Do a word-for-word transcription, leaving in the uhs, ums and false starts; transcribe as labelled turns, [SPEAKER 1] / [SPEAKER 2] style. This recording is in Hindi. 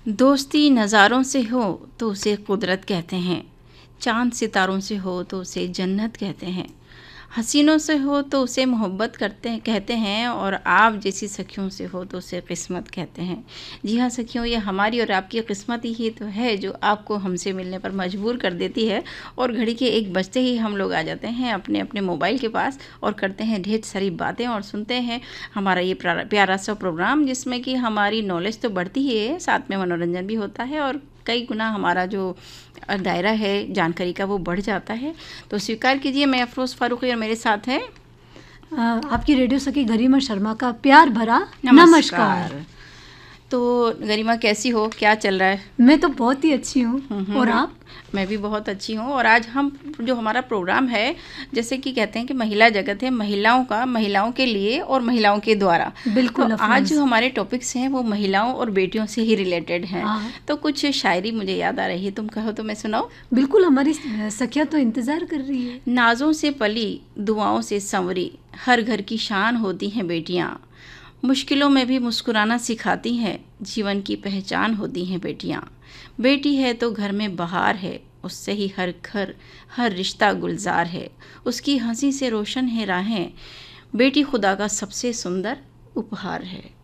[SPEAKER 1] दोस्ती नज़ारों से हो तो उसे कुदरत कहते हैं, चाँद सितारों से हो तो उसे जन्नत कहते हैं, हसीनों से हो तो उसे मोहब्बत करते हैं कहते हैं, और आप जैसी सखियों से हो तो उसे किस्मत कहते हैं। जी हाँ सखियों, ये हमारी और आपकी किस्मत ही तो है जो आपको हमसे मिलने पर मजबूर कर देती है, और घड़ी के एक बजते ही हम लोग आ जाते हैं अपने अपने मोबाइल के पास और करते हैं ढेर सारी बातें और सुनते हैं हमारा ये प्यारा सा प्रोग्राम, जिसमें कि हमारी नॉलेज तो बढ़ती ही है, साथ में मनोरंजन भी होता है और कई गुना हमारा जो दायरा है जानकारी का वो बढ़ जाता है। तो स्वीकार कीजिए, मैं अफरोज़ फारूकी और मेरे साथ है
[SPEAKER 2] आपकी रेडियो सखी गरिमा शर्मा का प्यार भरा
[SPEAKER 1] नमस्कार,
[SPEAKER 2] नमस्कार।
[SPEAKER 1] तो गरिमा कैसी हो, क्या चल रहा है?
[SPEAKER 2] मैं तो बहुत ही अच्छी हूँ, और आप?
[SPEAKER 1] मैं भी बहुत अच्छी हूँ। और आज हम जो हमारा प्रोग्राम है, जैसे कि कहते हैं कि महिला जगत है, महिलाओं का, महिलाओं के लिए और महिलाओं के द्वारा।
[SPEAKER 2] बिल्कुल।
[SPEAKER 1] तो आज जो हमारे टॉपिक्स हैं वो महिलाओं और बेटियों से ही रिलेटेड हैं।
[SPEAKER 2] हाँ।
[SPEAKER 1] तो कुछ शायरी मुझे याद आ रही है, तुम कहो तो मैं सुनाऊं?
[SPEAKER 2] बिल्कुल, हमारी सखिया तो इंतज़ार कर रही है।
[SPEAKER 1] नाजों से पली दुआओं से संवरी, हर घर की शान होती हैं बेटियाँ, मुश्किलों में भी मुस्कुराना सिखाती हैं, जीवन की पहचान होती हैं बेटियाँ। बेटी है तो घर में बहार है, उससे ही हर घर हर रिश्ता गुलजार है, उसकी हंसी से रोशन है राहें, बेटी खुदा का सबसे सुंदर उपहार है।